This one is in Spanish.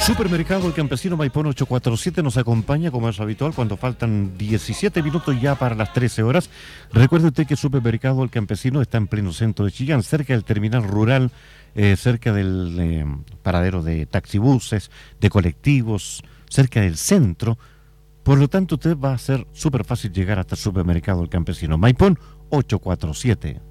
Supermercado El Campesino Maipón 847 nos acompaña como es habitual cuando faltan 17 minutos ya para las 13 horas. Recuerde usted que Supermercado El Campesino está en pleno centro de Chillán, cerca del terminal rural, cerca del paradero de taxibuses, de colectivos, cerca del centro. Por lo tanto, usted va a ser súper fácil llegar hasta el Supermercado El Campesino Maipón 847.